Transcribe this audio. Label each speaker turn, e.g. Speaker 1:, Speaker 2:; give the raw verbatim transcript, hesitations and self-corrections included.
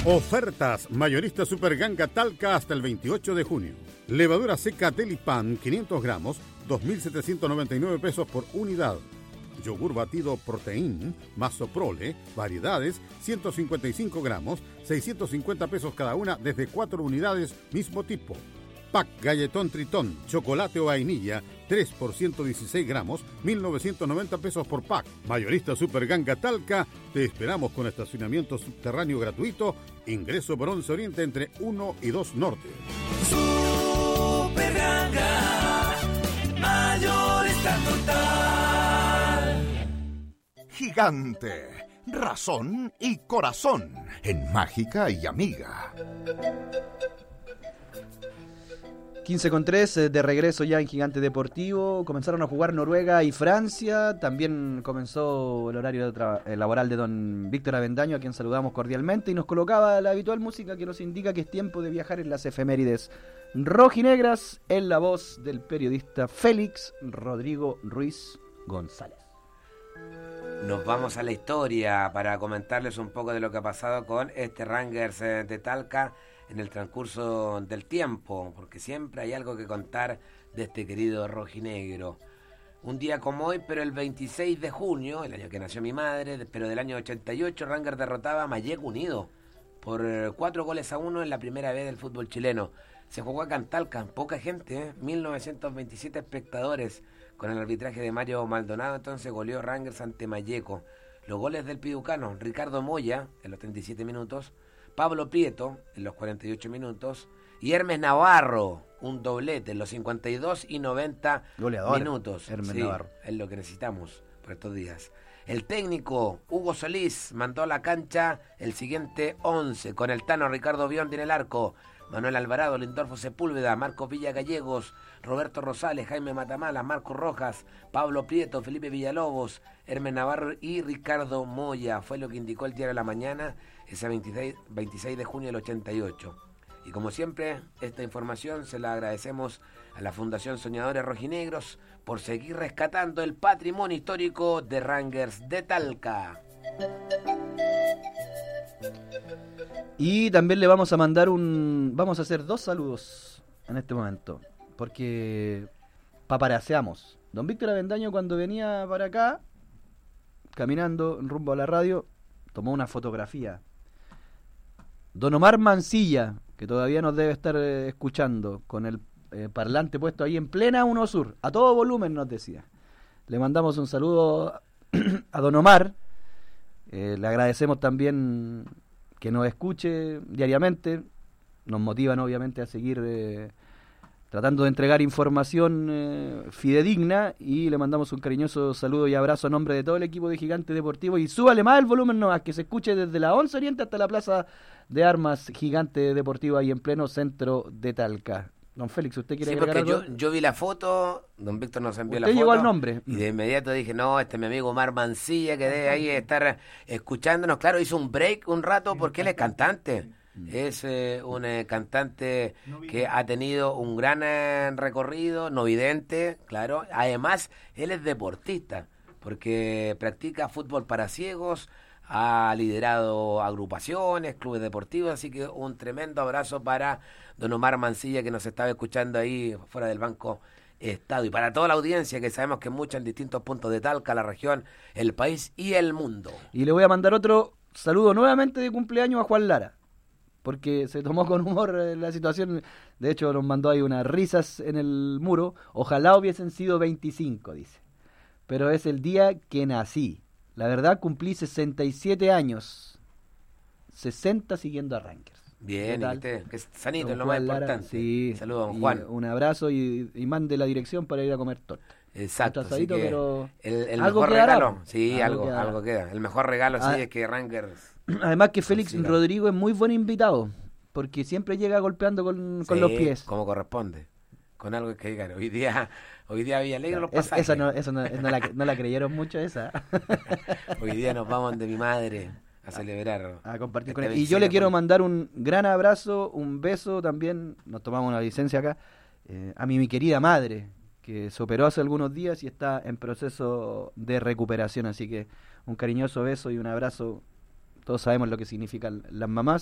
Speaker 1: Ofertas mayorista Super Ganga Talca hasta el veintiocho de junio. Levadura seca Delipan quinientos gramos, dos mil setecientos noventa y nueve pesos por unidad. Yogur batido Protein, Masoprole, variedades, ciento cincuenta y cinco gramos, seiscientos cincuenta pesos cada una desde cuatro unidades, mismo tipo. Pack Galletón Tritón, chocolate o vainilla, tres por ciento dieciséis gramos, mil novecientos noventa pesos por pack. Mayorista Super Ganga Talca, te esperamos con estacionamiento subterráneo gratuito, ingreso por once Oriente entre uno y dos Norte.
Speaker 2: Super Ganga, mayorista total.
Speaker 3: Gigante, razón y corazón en Mágica y Amiga.
Speaker 4: quince con tres, de regreso ya en Gigante Deportivo. Comenzaron a jugar Noruega y Francia. También comenzó el horario de tra- laboral de don Víctor Avendaño, a quien saludamos cordialmente, y nos colocaba la habitual música que nos indica que es tiempo de viajar en las efemérides rojinegras, en la voz del periodista Félix Rodrigo Ruiz González.
Speaker 5: Nos vamos a la historia para comentarles un poco de lo que ha pasado con este Rangers de Talca en el transcurso del tiempo, porque siempre hay algo que contar de este querido rojinegro. Un día como hoy, pero el veintiséis de junio, el año que nació mi madre, pero del año ochenta y ocho, Rangers derrotaba a Mayec Unido por cuatro goles a uno en la primera vez del fútbol chileno. Se jugó acá en Talca, poca gente, ¿eh? mil novecientos veintisiete espectadores, con el arbitraje de Mario Maldonado. Entonces goleó Rangers ante Mayeco. Los goles del piducano: Ricardo Moya en los treinta y siete minutos, Pablo Prieto en los cuarenta y ocho minutos y Hermes Navarro, un doblete en los cincuenta y dos y noventa Goleador, minutos.
Speaker 4: Hermes
Speaker 5: sí,
Speaker 4: Navarro.
Speaker 5: Es lo que necesitamos por estos días. El técnico Hugo Solís mandó a la cancha el siguiente once, con el Tano Ricardo Biondi en el arco, Manuel Alvarado, Lindolfo Sepúlveda, Marcos Villa Gallegos, Roberto Rosales, Jaime Matamala, Marcos Rojas, Pablo Prieto, Felipe Villalobos, Hermes Navarro y Ricardo Moya. Fue lo que indicó el Diario de la Mañana ese veintiséis, veintiséis de junio del ochenta y ocho. Y como siempre, esta información se la agradecemos a la Fundación Soñadores Rojinegros por seguir rescatando el patrimonio histórico de Rangers de Talca.
Speaker 4: Y también le vamos a mandar un... Vamos a hacer dos saludos en este momento, porque paparaseamos. Don Víctor Avendaño, cuando venía para acá, caminando en rumbo a la radio, tomó una fotografía. Don Omar Mancilla, que todavía nos debe estar eh, escuchando, con el eh, parlante puesto ahí en plena uno Sur, a todo volumen nos decía. Le mandamos un saludo a don Omar. Eh, le agradecemos también que nos escuche diariamente. Nos motivan obviamente a seguir eh, tratando de entregar información eh, fidedigna, y le mandamos un cariñoso saludo y abrazo a nombre de todo el equipo de Gigante Deportivo. Y súbale más el volumen nomás, que se escuche desde la once Oriente hasta la Plaza de Armas Gigante Deportivo, ahí en pleno centro de Talca. Don Félix, ¿usted quiere
Speaker 5: Sí,
Speaker 4: agregar
Speaker 5: porque
Speaker 4: algo?
Speaker 5: yo, yo vi la foto, don Víctor nos envió la
Speaker 4: Usted
Speaker 5: foto.
Speaker 4: llegó al nombre.
Speaker 5: Y de inmediato dije, no, este es mi amigo Omar Mancilla, que debe ahí estar escuchándonos. Claro, hizo un break un rato porque él es cantante. Es eh, un eh, cantante que ha tenido un gran eh, recorrido, no vidente, claro. Además, él es deportista, porque practica fútbol para ciegos, ha liderado agrupaciones, clubes deportivos, así que un tremendo abrazo para don Omar Mancilla, que nos estaba escuchando ahí fuera del Banco Estado, y para toda la audiencia, que sabemos que mucha en distintos puntos de Talca, la región, el país y el mundo.
Speaker 4: Y le voy a mandar otro saludo nuevamente de cumpleaños a Juan Lara, porque se tomó con humor eh, la situación. De hecho, nos mandó ahí unas risas en el muro. Ojalá hubiesen sido veinticinco, dice, pero es el día que nací. La verdad, cumplí sesenta y siete años, sesenta siguiendo a Rangers.
Speaker 5: Bien, y usted, que es sanito,
Speaker 4: Don
Speaker 5: es lo más
Speaker 4: Juan Lara,
Speaker 5: importante.
Speaker 4: sí.
Speaker 5: Saludos a don
Speaker 4: Y
Speaker 5: Juan.
Speaker 4: un abrazo y, y mande la dirección para ir a comer torta.
Speaker 5: Exacto,
Speaker 4: Un
Speaker 5: así
Speaker 4: asadito,
Speaker 5: que
Speaker 4: pero
Speaker 5: el, el
Speaker 4: algo
Speaker 5: mejor
Speaker 4: quedará,
Speaker 5: regalo,
Speaker 4: pues.
Speaker 5: sí,
Speaker 4: Algo
Speaker 5: algo,
Speaker 4: quedará.
Speaker 5: algo queda. El mejor regalo, sí,
Speaker 4: Ah,
Speaker 5: es que Rangers...
Speaker 4: Además que Félix
Speaker 5: Consiga.
Speaker 4: Rodrigo es muy buen invitado, porque siempre llega golpeando con, con
Speaker 5: Sí,
Speaker 4: los pies.
Speaker 5: como corresponde, con algo que digan. Hoy día, hoy día había alegre los
Speaker 4: Es-
Speaker 5: pasajes.
Speaker 4: esa no, eso no, no la, no la creyeron mucho esa.
Speaker 5: Hoy día nos vamos de mi madre a celebrar.
Speaker 4: A compartir
Speaker 5: este
Speaker 4: con él. Y
Speaker 5: veintiséis
Speaker 4: yo le
Speaker 5: de
Speaker 4: quiero
Speaker 5: junio.
Speaker 4: mandar un gran abrazo, un beso también, nos tomamos una licencia acá, eh, a mi, mi querida madre, que se operó hace algunos días y está en proceso de recuperación, así que un cariñoso beso y un abrazo. Todos sabemos lo que significan las mamás.